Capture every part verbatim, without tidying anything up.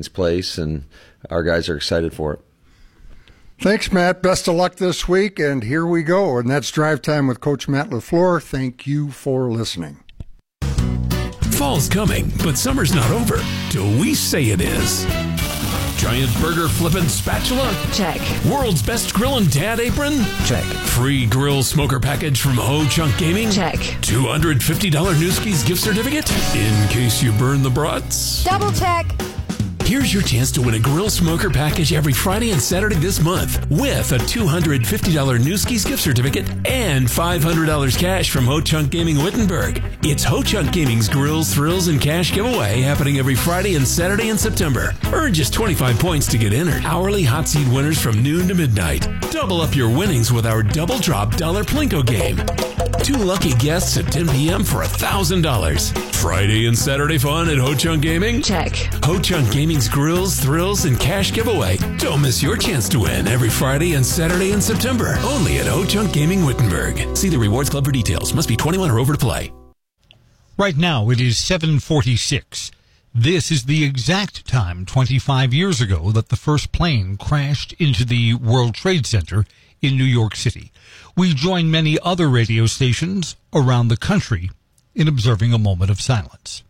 Hayden's place, and our guys are excited for it. Thanks, Matt. Best of luck this week, and here we go. And that's Drive Time with Coach Matt LaFleur. Thank you for listening. Fall's coming, but summer's not over till we say it is. Giant burger flippin' spatula? Check. World's best grillin' dad apron? Check. Free grill smoker package from Ho Chunk Gaming? Check. two hundred fifty dollars Newski's gift certificate? In case you burn the brats? Double check. Here's your chance to win a grill smoker package every Friday and Saturday this month with a two hundred fifty dollars Newski's gift certificate and five hundred dollars cash from Ho Chunk Gaming Wittenberg. It's Ho Chunk Gaming's Grills, Thrills, and Cash giveaway happening every Friday and Saturday in September. Earn just twenty-five points to get entered. Hourly hot seat winners from noon to midnight. Double up your winnings with our Double Drop Dollar Plinko game. Two lucky guests at ten p.m. for one thousand dollars. Friday and Saturday fun at Ho Chunk Gaming? Check. Ho Chunk Gaming's Grills, Thrills, and Cash giveaway. Don't miss your chance to win every Friday and Saturday in September. Only at Ho Chunk Gaming Wittenberg. See the Rewards Club for details. Must be twenty-one or over to play. Right now it is seven forty-six. This is the exact time twenty-five years ago that the first plane crashed into the World Trade Center in New York City. We join many other radio stations around the country in observing a moment of silence.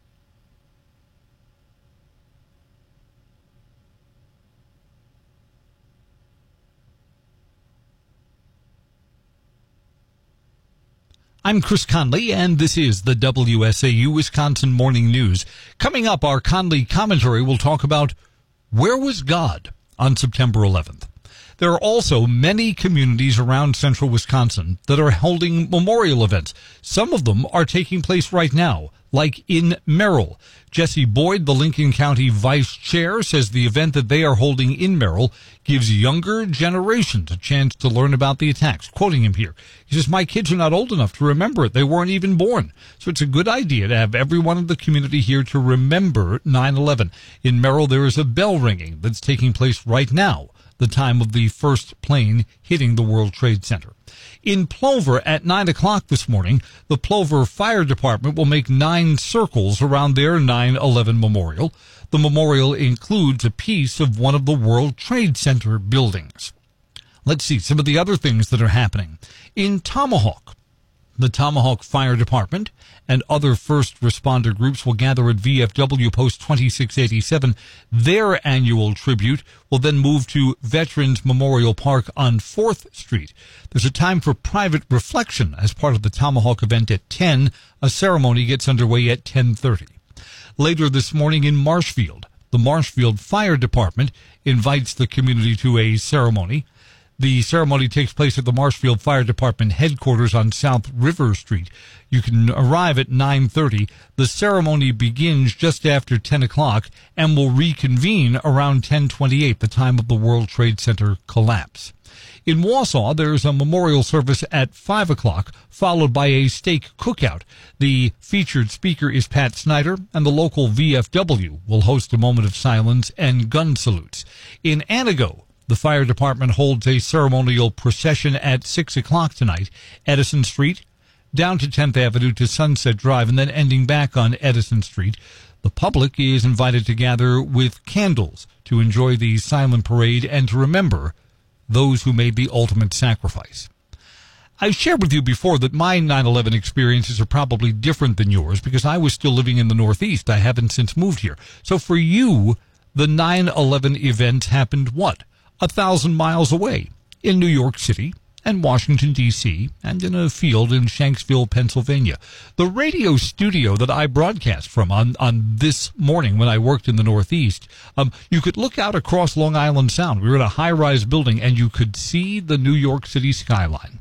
I'm Chris Conley, and this is the W S A U Wisconsin Morning News. Coming up, our Conley commentary will talk about where was God on September eleventh. There are also many communities around central Wisconsin that are holding memorial events. Some of them are taking place right now, like in Merrill. Jesse Boyd, the Lincoln County Vice Chair, says the event that they are holding in Merrill gives younger generations a chance to learn about the attacks. Quoting him here, he says, "My kids are not old enough to remember it. They weren't even born. So it's a good idea to have everyone in the community here to remember nine eleven. In Merrill, there is a bell ringing that's taking place right now, the time of the first plane hitting the World Trade Center. In Plover at nine o'clock this morning, the Plover Fire Department will make nine circles around their nine eleven memorial. The memorial includes a piece of one of the World Trade Center buildings. Let's see some of the other things that are happening. In Tomahawk, the Tomahawk Fire Department and other first responder groups will gather at V F W Post twenty-six eighty-seven. Their annual tribute will then move to Veterans Memorial Park on fourth Street. There's a time for private reflection as part of the Tomahawk event at ten. A ceremony gets underway at ten thirty. Later this morning in Marshfield, the Marshfield Fire Department invites the community to a ceremony. The ceremony takes place at the Marshfield Fire Department headquarters on South River Street. You can arrive at nine thirty. The ceremony begins just after ten o'clock and will reconvene around ten twenty-eight, the time of the World Trade Center collapse. In Wausau, there is a memorial service at five o'clock, followed by a steak cookout. The featured speaker is Pat Snyder, and the local V F W will host a moment of silence and gun salutes. In Antigo, the fire department holds a ceremonial procession at six o'clock tonight. Edison Street, down to tenth Avenue to Sunset Drive, and then ending back on Edison Street. The public is invited to gather with candles to enjoy the silent parade and to remember those who made the ultimate sacrifice. I've shared with you before that my nine eleven experiences are probably different than yours because I was still living in the Northeast. I haven't since moved here. So for you, the nine eleven event happened what? A thousand miles away in New York City and Washington, D C, and in a field in Shanksville, Pennsylvania. The radio studio that I broadcast from on, on this morning when I worked in the Northeast, um, you could look out across Long Island Sound. We were in a high-rise building, and you could see the New York City skyline.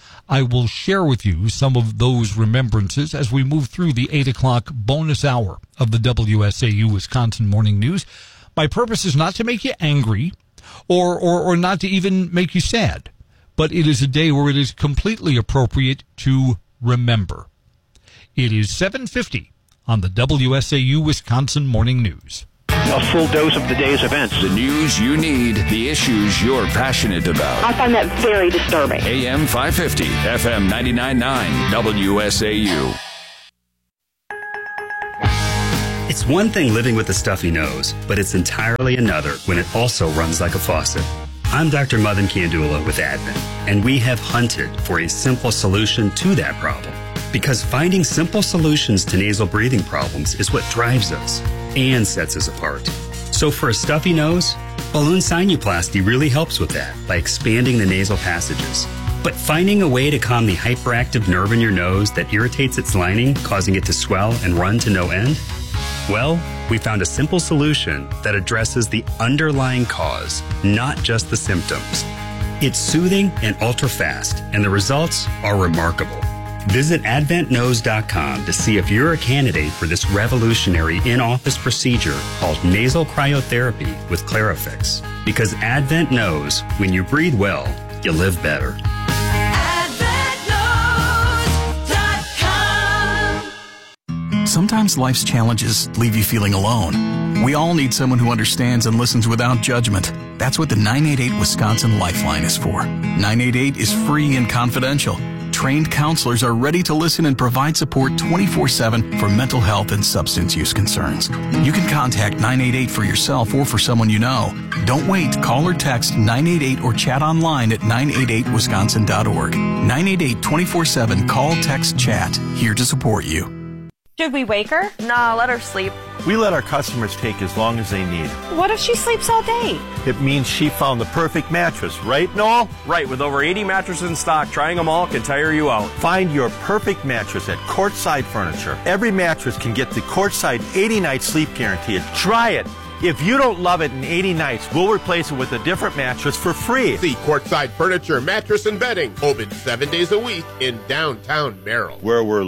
I will share with you some of those remembrances as we move through the eight o'clock bonus hour of the W S A U Wisconsin Morning News. My purpose is not to make you angry or, or, or not to even make you sad, but it is a day where it is completely appropriate to remember. It is seven fifty on the W S A U Wisconsin Morning News. A full dose of the day's events. The news you need, the issues you're passionate about. I find that very disturbing. A M five fifty, F M ninety-nine point nine, W S A U. It's one thing living with a stuffy nose, but it's entirely another when it also runs like a faucet. I'm Doctor Madan Kandula with Advent, and we have hunted for a simple solution to that problem. Because finding simple solutions to nasal breathing problems is what drives us and sets us apart. So for a stuffy nose, balloon sinuplasty really helps with that by expanding the nasal passages. But finding a way to calm the hyperactive nerve in your nose that irritates its lining, causing it to swell and run to no end? Well, we found a simple solution that addresses the underlying cause, not just the symptoms. It's soothing and ultra-fast, and the results are remarkable. Visit advent nose dot com to see if you're a candidate for this revolutionary in-office procedure called nasal cryotherapy with Clarifix. Because Advent knows when you breathe well, you live better. Sometimes life's challenges leave you feeling alone. We all need someone who understands and listens without judgment. That's what the nine eight eight Wisconsin Lifeline is for. nine eight eight is free and confidential. Trained counselors are ready to listen and provide support twenty-four seven for mental health and substance use concerns. You can contact nine eight eight for yourself or for someone you know. Don't wait. Call or text nine eight eight or chat online at nine eight eight wisconsin dot org. nine eight eight twenty-four seven call, text, chat. Here to support you. Should we wake her? Nah, let her sleep. We let our customers take as long as they need. What if she sleeps all day? It means she found the perfect mattress, right, Noel? Right, with over eighty mattresses in stock, trying them all can tire you out. Find your perfect mattress at Courtside Furniture. Every mattress can get the Courtside eighty night sleep guarantee. Try it. If you don't love it in eighty nights, we'll replace it with a different mattress for free. See Courtside Furniture, Mattress and Bedding, open seven days a week in downtown Merrill, where we're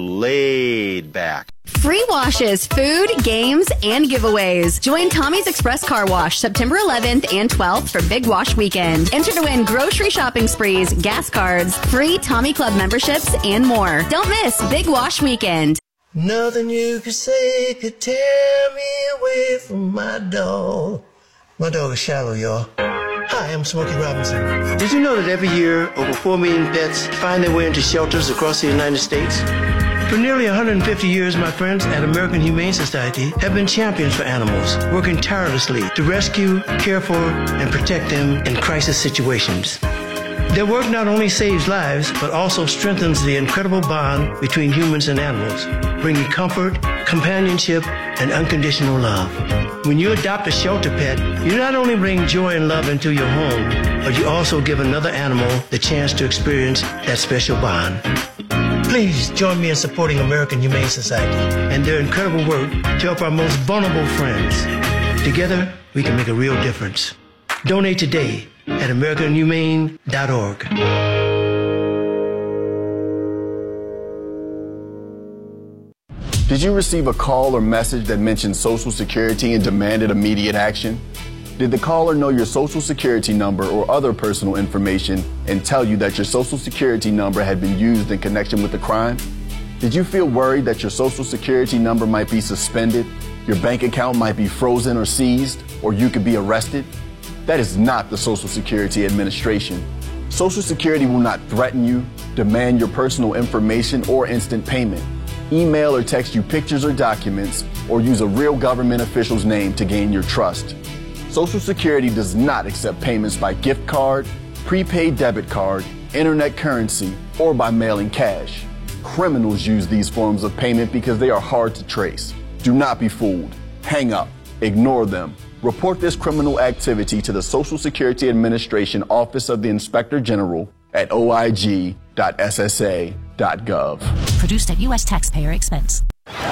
laid back. Free washes, food, games, and giveaways. Join Tommy's Express Car Wash September eleventh and twelfth for Big Wash Weekend. Enter to win grocery shopping sprees, gas cards, free Tommy Club memberships, and more. Don't miss Big Wash Weekend. Nothing you could say could tear me away from my dog. My dog is Shallow, y'all. Hi, I'm Smokey Robinson. Did you know that every year over four million pets find their way into shelters across the United States? For nearly one hundred fifty years, my friends at American Humane Society have been champions for animals, working tirelessly to rescue, care for, and protect them in crisis situations. Their work not only saves lives, but also strengthens the incredible bond between humans and animals, bringing comfort, companionship, and unconditional love. When you adopt a shelter pet, you not only bring joy and love into your home, but you also give another animal the chance to experience that special bond. Please join me in supporting American Humane Society and their incredible work to help our most vulnerable friends. Together, we can make a real difference. Donate today at american humane dot org. Did you receive a call or message that mentioned Social Security and demanded immediate action? Did the caller know your Social Security number or other personal information and tell you that your Social Security number had been used in connection with the crime? Did you feel worried that your Social Security number might be suspended, your bank account might be frozen or seized, or you could be arrested? That is not the Social Security Administration. Social Security will not threaten you, demand your personal information or instant payment, email or text you pictures or documents, or use a real government official's name to gain your trust. Social Security does not accept payments by gift card, prepaid debit card, internet currency, or by mailing cash. Criminals use these forms of payment because they are hard to trace. Do not be fooled. Hang up. Ignore them. Report this criminal activity to the Social Security Administration Office of the Inspector General at o i g dot s s a dot gov. Produced at U S taxpayer expense.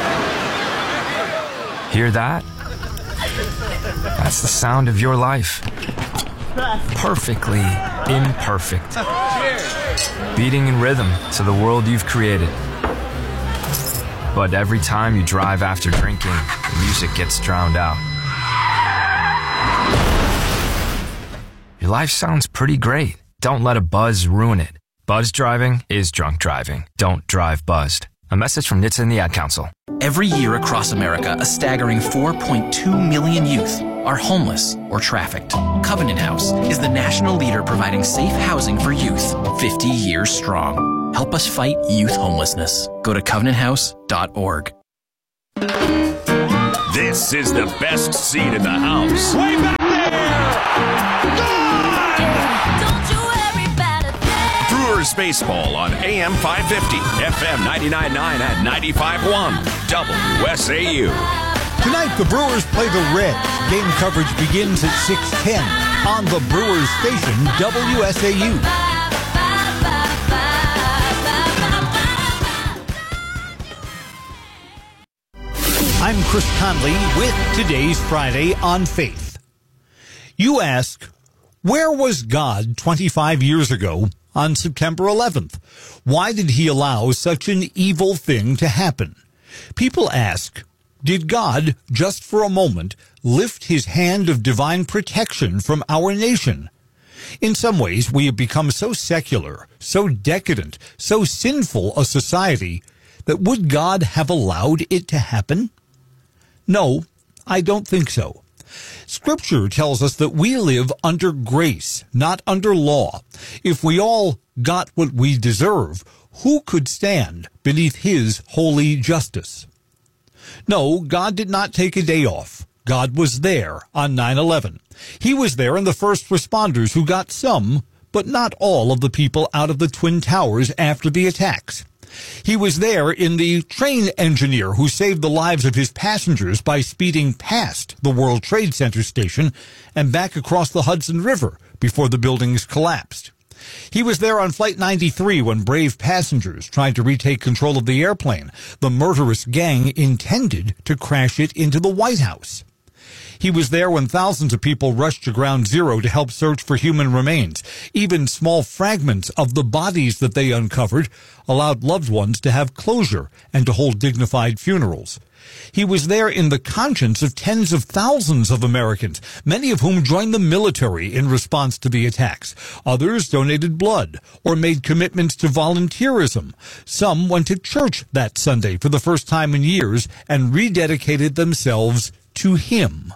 Hear that? That's the sound of your life. Perfectly imperfect. Beating in rhythm to the world you've created. But every time you drive after drinking, the music gets drowned out. Your life sounds pretty great. Don't let a buzz ruin it. Buzz driving is drunk driving. Don't drive buzzed. A message from N H T S A and the Ad Council. Every year across America, a staggering four point two million youth are homeless or trafficked. Covenant House is the national leader providing safe housing for youth, fifty years strong. Help us fight youth homelessness. Go to covenant house dot org. This is the best seat in the house. Way back there! Gone! Brewers baseball on A M five fifty, F M ninety-nine point nine and ninety-five point one, W S A U. Tonight, the Brewers play the Reds. Game coverage begins at six ten on the Brewers station, W S A U. I'm Chris Conley with today's Friday on Faith. You ask, where was God twenty-five years ago on September eleventh? Why did he allow such an evil thing to happen? People ask, did God, just for a moment, lift his hand of divine protection from our nation? In some ways, we have become so secular, so decadent, so sinful a society that would God have allowed it to happen? No, I don't think so. Scripture tells us that we live under grace, not under law. If we all got what we deserve, who could stand beneath his holy justice? No, God did not take a day off. God was there on nine eleven. He was there in the first responders who got some, but not all of the people out of the Twin Towers after the attacks. He was there in the train engineer who saved the lives of his passengers by speeding past the World Trade Center station and back across the Hudson River before the buildings collapsed. He was there on Flight ninety-three when brave passengers tried to retake control of the airplane. The murderous gang intended to crash it into the White House. He was there when thousands of people rushed to Ground Zero to help search for human remains. Even small fragments of the bodies that they uncovered allowed loved ones to have closure and to hold dignified funerals. He was there in the conscience of tens of thousands of Americans, many of whom joined the military in response to the attacks. Others donated blood or made commitments to volunteerism. Some went to church that Sunday for the first time in years and rededicated themselves to him.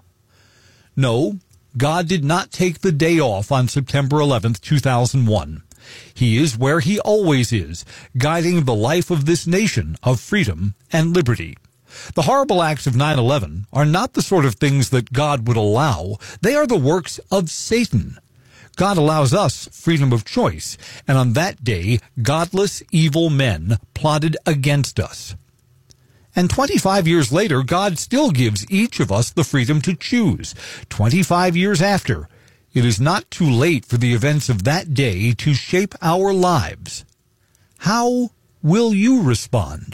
No, God did not take the day off on September eleventh, two thousand one. He is where he always is, guiding the life of this nation of freedom and liberty. The horrible acts of nine eleven are not the sort of things that God would allow. They are the works of Satan. God allows us freedom of choice, and on that day, godless, evil men plotted against us. And twenty-five years later, God still gives each of us the freedom to choose. twenty-five years after, it is not too late for the events of that day to shape our lives. How will you respond?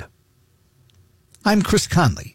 I'm Chris Conley.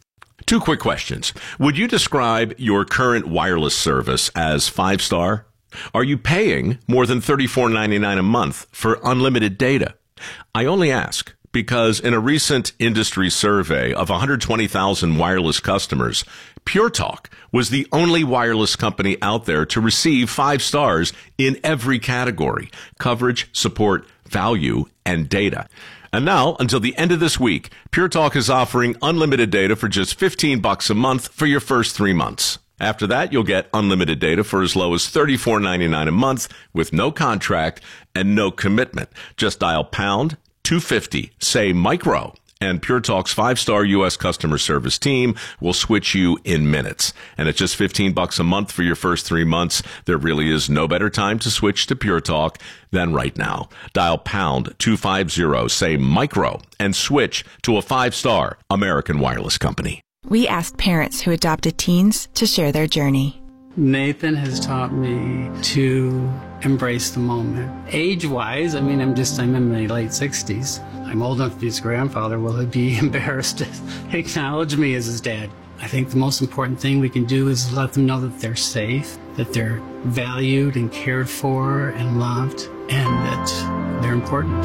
Two quick questions. Would you describe your current wireless service as five-star? Are you paying more than thirty-four ninety-nine a month for unlimited data? I only ask because in a recent industry survey of one hundred twenty thousand wireless customers, Pure Talk was the only wireless company out there to receive five stars in every category: coverage, support, value, and data. And now, until the end of this week, Pure Talk is offering unlimited data for just fifteen bucks a month for your first three months. After that, you'll get unlimited data for as low as thirty-four ninety-nine a month with no contract and no commitment. Just dial pound two fifty, say micro, and Pure Talk's five-star U S customer service team will switch you in minutes. And at just fifteen bucks a month for your first three months, there really is no better time to switch to Pure Talk than right now. Dial pound two fifty, say micro, and switch to a five-star American wireless company. We asked parents who adopted teens to share their journey. Nathan has taught me to embrace the moment. Age-wise, I mean, I'm just, I'm in my late sixties. I'm old enough to be his grandfather. Will he be embarrassed to acknowledge me as his dad? I think the most important thing we can do is let them know that they're safe, that they're valued and cared for and loved, and that they're important.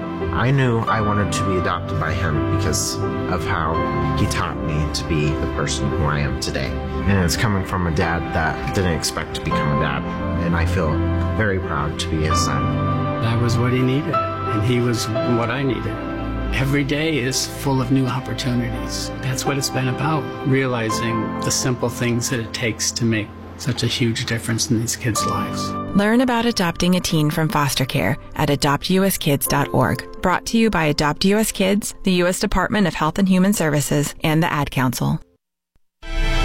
I knew I wanted to be adopted by him because of how he taught me to be the person who I am today. And it's coming from a dad that didn't expect to become a dad. And I feel very proud to be his son. That was what he needed, and he was what I needed. Every day is full of new opportunities. That's what it's been about, realizing the simple things that it takes to make such a huge difference in these kids' lives. Learn about adopting a teen from foster care at adopt u s kids dot org. Brought to you by Adopt U S Kids, the U S Department of Health and Human Services, and the Ad Council.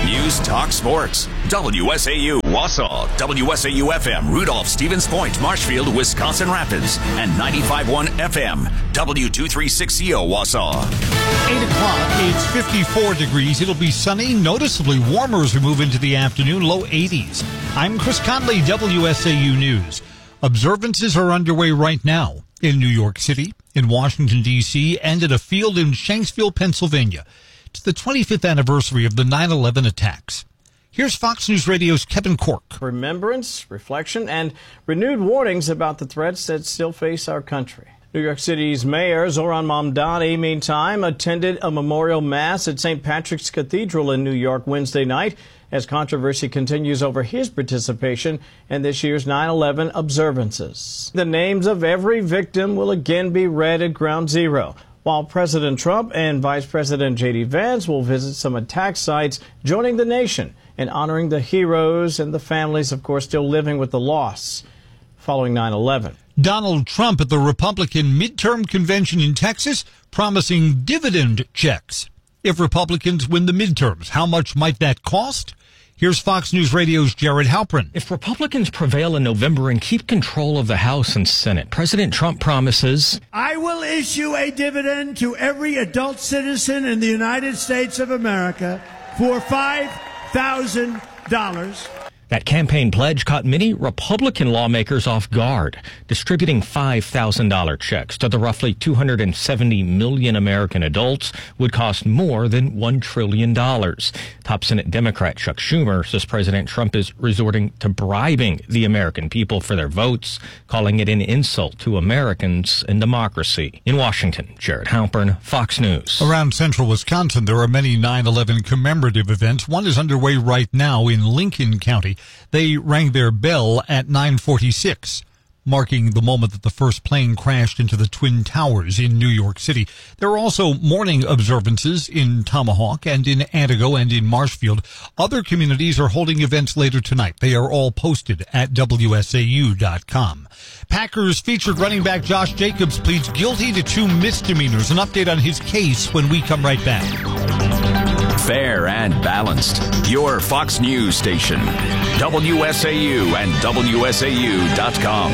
News Talk Sports. W S A U Wausau, W S A U F M Rudolph, Stevens Point, Marshfield, Wisconsin Rapids, and ninety-five point one F M W two thirty-six C O Wausau. eight o'clock, it's fifty-four degrees. It'll be sunny, noticeably warmer as we move into the afternoon, low eighties. I'm Chris Conley, W S A U News. Observances are underway right now in New York City, in Washington, D C, and at a field in Shanksville, Pennsylvania. It's the twenty-fifth anniversary of the nine eleven attacks. Here's Fox News Radio's Kevin Cork. Remembrance, reflection, and renewed warnings about the threats that still face our country. New York City's Mayor Zohran Mamdani, meantime, attended a memorial mass at Saint Patrick's Cathedral in New York Wednesday night as controversy continues over his participation in this year's nine eleven observances. The names of every victim will again be read at Ground Zero, while President Trump and Vice President J D Vance will visit some attack sites, joining the nation in honoring the heroes and the families, of course, still living with the loss following nine eleven. Donald Trump at the Republican midterm convention in Texas promising dividend checks. If Republicans win the midterms, how much might that cost? Here's Fox News Radio's Jared Halpern. If Republicans prevail in November and keep control of the House and Senate, President Trump promises, I will issue a dividend to every adult citizen in the United States of America for five thousand dollars. That campaign pledge caught many Republican lawmakers off guard, distributing five thousand dollars checks to the roughly two hundred seventy million American adults would cost more than one trillion dollars. Top Senate Democrat Chuck Schumer says President Trump is resorting to bribing the American people for their votes, calling it an insult to Americans and democracy. In Washington, Jared Halpern, Fox News. Around central Wisconsin, there are many nine eleven commemorative events. One is underway right now in Lincoln County. They rang their bell at nine forty-six, marking the moment that the first plane crashed into the Twin Towers in New York City. There are also morning observances in Tomahawk and in Antigo and in Marshfield. Other communities are holding events later tonight. They are all posted at W S A U dot com. Packers featured running back Josh Jacobs pleads guilty to two misdemeanors. An update on his case when we come right back. Fair and balanced. Your Fox News station. W S A U and W S A U dot com.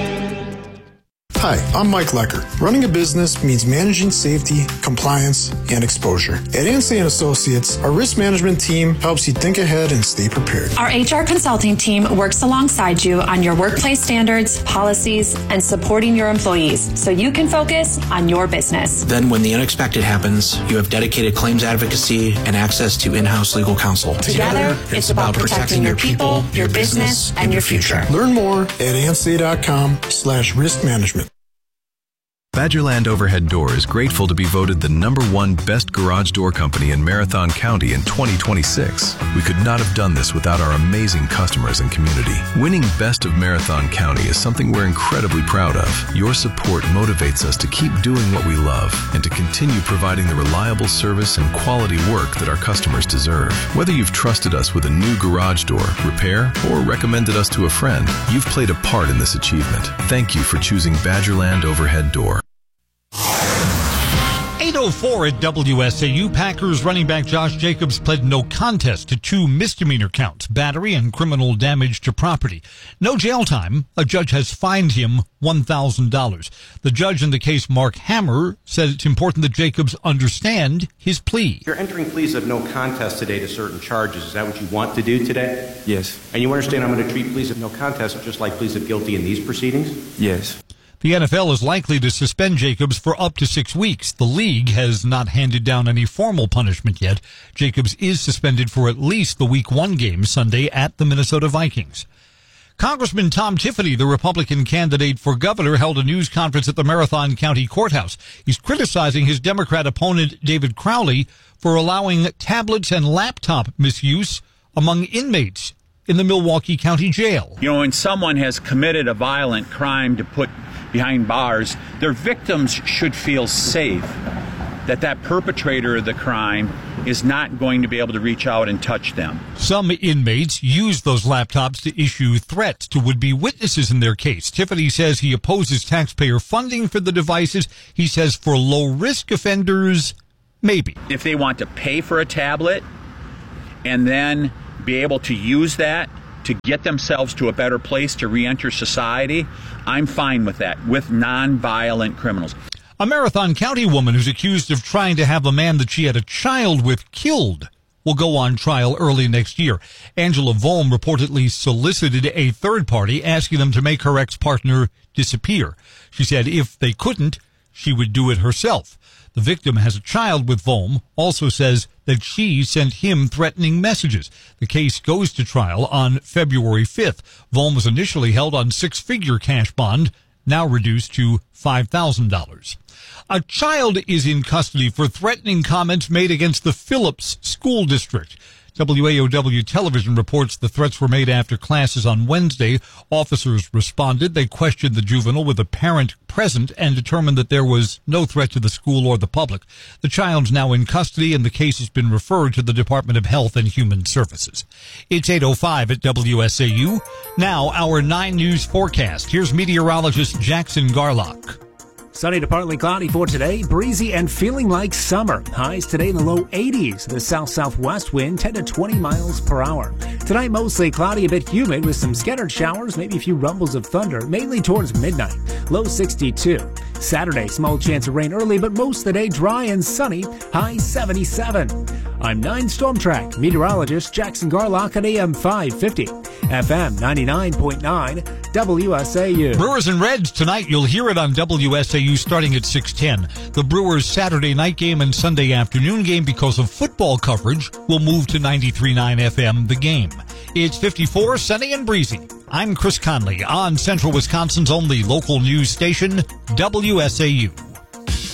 Hi, I'm Mike Lecker. Running a business means managing safety, compliance, and exposure. At Ansay and Associates, our risk management team helps you think ahead and stay prepared. Our H R consulting team works alongside you on your workplace standards, policies, and supporting your employees so you can focus on your business. Then when the unexpected happens, you have dedicated claims advocacy and access to in-house legal counsel. Together, it's, it's about protecting your people, your business, and your future. Learn more at ansay.com slash risk management. Badgerland Overhead Door is grateful to be voted the number one best garage door company in Marathon County in twenty twenty-six. We could not have done this without our amazing customers and community. Winning Best of Marathon County is something we're incredibly proud of. Your support motivates us to keep doing what we love and to continue providing the reliable service and quality work that our customers deserve. Whether you've trusted us with a new garage door, repair, or recommended us to a friend, you've played a part in this achievement. Thank you for choosing Badgerland Overhead Door. eight oh four at W S A U. Packers running back Josh Jacobs pled no contest to two misdemeanor counts, battery and criminal damage to property. No jail time. A judge has fined him one thousand dollars. The judge in the case, Mark Hammer, said it's important that Jacobs understand his plea. You're entering pleas of no contest today to certain charges. Is that what you want to do today? Yes. And you understand I'm going to treat pleas of no contest just like pleas of guilty in these proceedings? Yes. The N F L is likely to suspend Jacobs for up to six weeks. The league has not handed down any formal punishment yet. Jacobs is suspended for at least the Week one game Sunday at the Minnesota Vikings. Congressman Tom Tiffany, the Republican candidate for governor, held a news conference at the Marathon County Courthouse. He's criticizing his Democrat opponent, David Crowley, for allowing tablets and laptop misuse among inmates in the Milwaukee County Jail. You know, when someone has committed a violent crime to put behind bars, their victims should feel safe that that perpetrator of the crime is not going to be able to reach out and touch them. Some inmates use those laptops to issue threats to would-be witnesses in their case. Tiffany says he opposes taxpayer funding for the devices. He says for low-risk offenders, maybe. If they want to pay for a tablet and then be able to use that to get themselves to a better place to reenter society, I'm fine with that, with nonviolent criminals. A Marathon County woman who's accused of trying to have a man that she had a child with killed will go on trial early next year. Angela Volm reportedly solicited a third party, asking them to make her ex-partner disappear. She said if they couldn't, she would do it herself. The victim has a child with Volm, also says that she sent him threatening messages. The case goes to trial on February fifth. Volm was initially held on six-figure cash bond, now reduced to five thousand dollars. A child is in custody for threatening comments made against the Phillips School District. W A O W television reports the threats were made after classes on Wednesday. Officers responded. They questioned the juvenile with a parent present and determined that there was no threat to the school or the public. The child's now in custody, and the case has been referred to the Department of Health and Human Services. It's eight oh five at W S A U. Now, our nine News forecast. Here's meteorologist Jackson Garlock. Sunny to partly cloudy for today, breezy and feeling like summer. Highs today in the low eighties. The south-southwest wind ten to twenty miles per hour. Tonight mostly cloudy, a bit humid with some scattered showers, maybe a few rumbles of thunder, mainly towards midnight. Low sixty-two. Saturday, small chance of rain early, but most of the day dry and sunny. High seventy-seven. I'm nine Storm Track meteorologist Jackson Garlock at A M five fifty, F M ninety-nine point nine, W S A U. Brewers and Reds tonight. You'll hear it on W S A U starting at six ten. The Brewers' Saturday night game and Sunday afternoon game, because of football coverage, will move to ninety-three point nine F M The Game. It's fifty-four, sunny and breezy. I'm Chris Conley on Central Wisconsin's only local news station, W S A U.